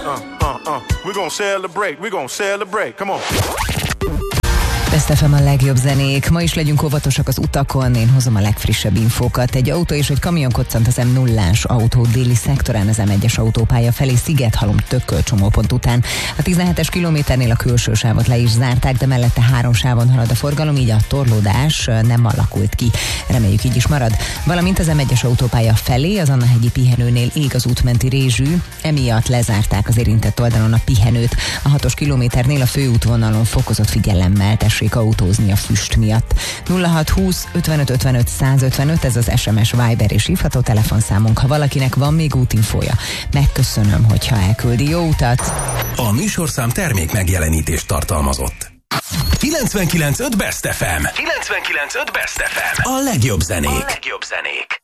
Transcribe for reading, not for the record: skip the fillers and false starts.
We're gonna celebrate. Come on. Best FM a legjobb zenék. Ma is legyünk óvatosak az utakon, én hozom a legfrissebb infókat. Egy autó és egy kamion koccant az M0-ás autó déli szektorán az M1-es autópálya felé Szigethalom-Tököl csomópont után. A 17-es kilométernél a külső sávot le is zárták, de mellette 3 sávon halad a forgalom, így a torlódás nem alakult ki. Reméljük így is marad. Valamint az M1-es autópálya felé az Annahegyi pihenőnél ég az útmenti rézsű, emiatt lezárták az érintett oldalon a pihenőt. A 6-os kilométernél a főútvonalon fokozott figyelemmel tessék autózni a füst miatt. 0620 55 55 155, ez az SMS, Viber és hívható telefonszámunk, ha valakinek van még útinfója. Megköszönöm, hogyha elküldi. Jó utat! A műsorszám termék megjelenítést tartalmazott. 99.5 Best FM. 99.5 Best FM. A legjobb zenék.